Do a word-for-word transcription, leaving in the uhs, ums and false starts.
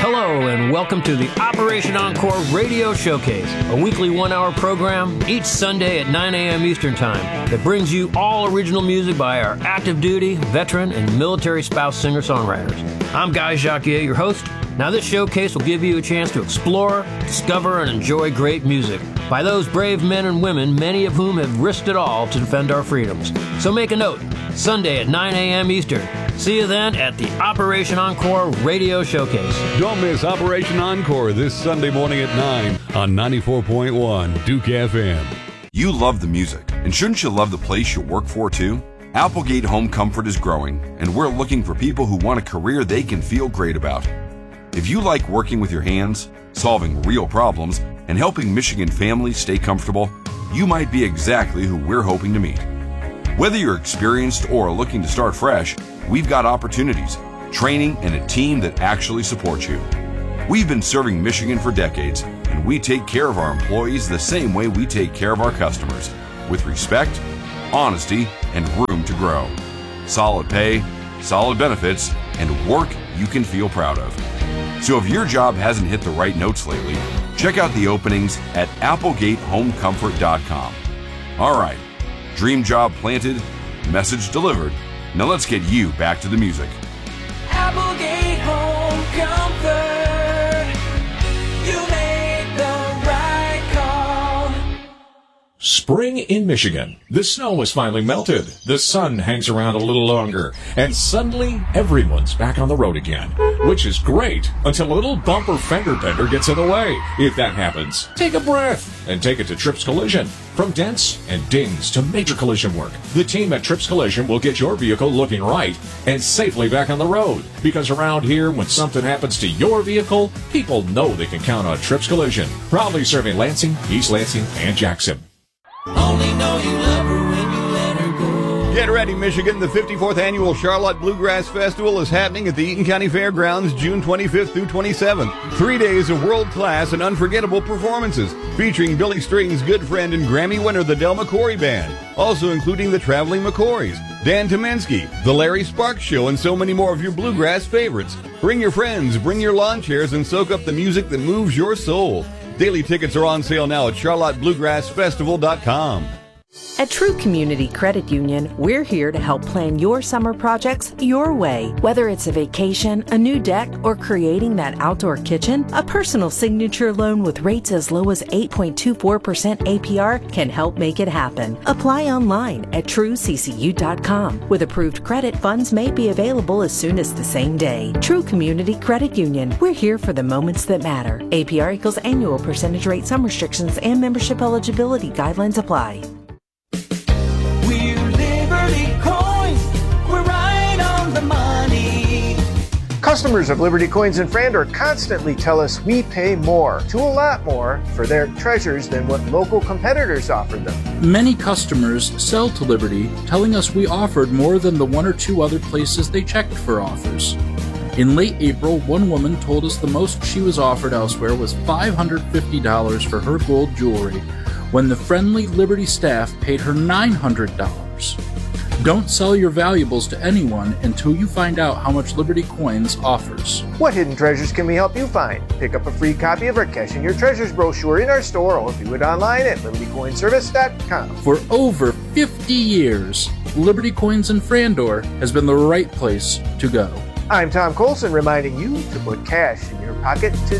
Hello and welcome to the Operation Encore Radio Showcase, a weekly one-hour program each Sunday at nine a.m. Eastern Time that brings you all original music by our active duty, veteran, and military spouse singer-songwriters. I'm Guy Jacquier, your host. Now this showcase will give you a chance to explore, discover, and enjoy great music by those brave men and women, many of whom have risked it all to defend our freedoms. So make a note, Sunday at nine a.m. Eastern. See you then at the Operation Encore Radio Showcase. Don't miss Operation Encore this Sunday morning at nine on ninety-four point one Duke F M. You love the music, and shouldn't you love the place you work for too? Applegate Home Comfort is growing, and we're looking for people who want a career they can feel great about. If you like working with your hands, solving real problems, and helping Michigan families stay comfortable, you might be exactly who we're hoping to meet. Whether you're experienced or looking to start fresh, we've got opportunities, training, and a team that actually supports you. We've been serving Michigan for decades, and we take care of our employees the same way we take care of our customers, with respect, honesty, and room to grow. Solid pay, solid benefits, and work you can feel proud of. So if your job hasn't hit the right notes lately, check out the openings at applegate home comfort dot com. All right, dream job planted, message delivered. Now let's get you back to the music. Applegate Home Comfort. You made the right call. Spring in Michigan. The snow has finally melted. The sun hangs around a little longer. And suddenly, everyone's back on the road again. Which is great until a little bumper fender bender gets in the way. If that happens, take a breath and take it to Trips Collision. From dents and dings to major collision work, the team at Trips Collision will get your vehicle looking right and safely back on the road. Because around here, when something happens to your vehicle, people know they can count on Trips Collision. Proudly serving Lansing, East Lansing, and Jackson. Only know you love her when you let her go. Get ready, Michigan. The fifty-fourth Annual Charlotte Bluegrass Festival is happening at the Eaton County Fairgrounds June twenty-fifth through twenty-seventh. Three days of world-class and unforgettable performances featuring Billy String's good friend and Grammy winner, the Del McCoury Band, also including the Traveling McCourys, Dan Tomensky, the Larry Sparks Show, and so many more of your bluegrass favorites. Bring your friends, bring your lawn chairs, and soak up the music that moves your soul. Daily tickets are on sale now at charlotte bluegrass festival dot com. At True Community Credit Union, we're here to help plan your summer projects your way. Whether it's a vacation, a new deck, or creating that outdoor kitchen, a personal signature loan with rates as low as eight point two four percent A P R can help make it happen. Apply online at true c c u dot com. With approved credit, funds may be available as soon as the same day. True Community Credit Union, we're here for the moments that matter. A P R equals annual percentage rate. Some restrictions and membership eligibility guidelines apply. We're Liberty Coins. We're right on the money. Customers of Liberty Coins and Frandor constantly tell us we pay more, to a lot more, for their treasures than what local competitors offer them. Many customers sell to Liberty, telling us we offered more than the one or two other places they checked for offers. In late April, one woman told us the most she was offered elsewhere was five hundred fifty dollars for her gold jewelry, when the friendly Liberty staff paid her nine hundred dollars. Don't sell your valuables to anyone until you find out how much Liberty Coins offers. What hidden treasures can we help you find? Pick up a free copy of our Cashing Your Treasures brochure in our store or do it online at liberty coin service dot com. For over fifty years, Liberty Coins in Frandor has been the right place to go. I'm Tom Colson reminding you to put cash in your pocket today.